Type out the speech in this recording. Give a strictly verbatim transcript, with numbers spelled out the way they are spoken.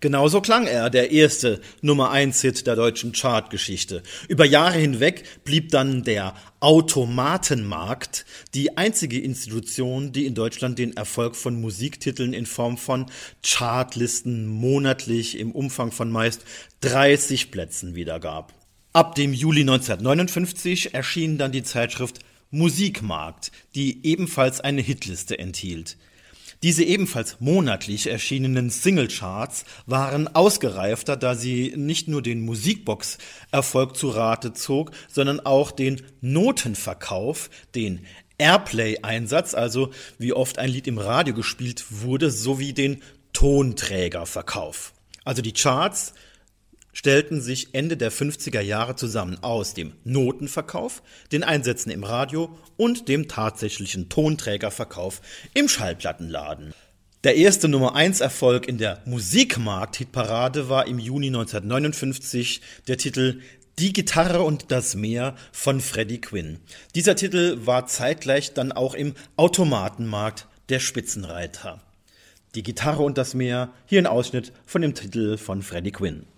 Genauso klang er, der erste Nummer eins Hit der deutschen Chartgeschichte. Über Jahre hinweg blieb dann der Automatenmarkt die einzige Institution, die in Deutschland den Erfolg von Musiktiteln in Form von Chartlisten monatlich im Umfang von meist dreißig Plätzen wiedergab. Ab dem Juli neunzehnhundertneunundfünfzig erschien dann die Zeitschrift Musikmarkt, die ebenfalls eine Hitliste enthielt. Diese ebenfalls monatlich erschienenen Singlecharts waren ausgereifter, da sie nicht nur den Musikbox-Erfolg zu Rate zog, sondern auch den Notenverkauf, den Airplay-Einsatz, also wie oft ein Lied im Radio gespielt wurde, sowie den Tonträgerverkauf. Also die Charts stellten sich Ende der fünfziger Jahre zusammen aus dem Notenverkauf, den Einsätzen im Radio und dem tatsächlichen Tonträgerverkauf im Schallplattenladen. Der erste Nummer eins Erfolg in der Musikmarkt-Hitparade war im Juni neunzehnhundertneunundfünfzig der Titel Die Gitarre und das Meer von Freddie Quinn. Dieser Titel war zeitgleich dann auch im Automatenmarkt der Spitzenreiter. Die Gitarre und das Meer, hier ein Ausschnitt von dem Titel von Freddie Quinn.